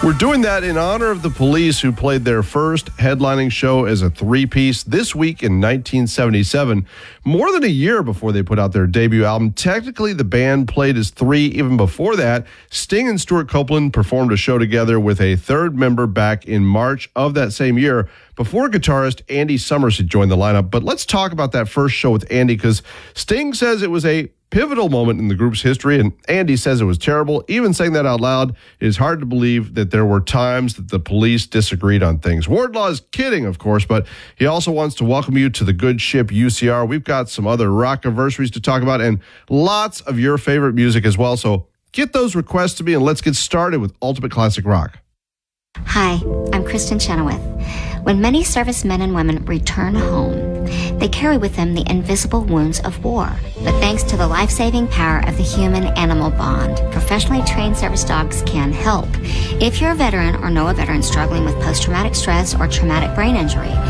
We're doing that in honor of the Police, who played their first headlining show as a three-piece this week in 1977, more than a year before they put out their debut album. Technically, the band played as three even before that. Sting and Stuart Copeland performed a show together with a third member back in March of that same year, before guitarist Andy Summers had joined the lineup. But let's talk about that first show with Andy, because Sting says it was a pivotal moment in the group's history, and Andy says it was terrible. Even saying that out loud, it is hard to believe that there were times that the Police disagreed on things. Wardlaw is kidding, of course, but he also wants to welcome you to the good ship UCR. We've got some other rock-anniversaries to talk about and lots of your favorite music as well. So get those requests to me, and let's get started with Ultimate Classic Rock. Hi, I'm Kristen Chenoweth. When many servicemen and women return home, they carry with them the invisible wounds of war. But thanks to the life-saving power of the human-animal bond, professionally trained service dogs can help. If you're a veteran or know a veteran struggling with post-traumatic stress or traumatic brain injury,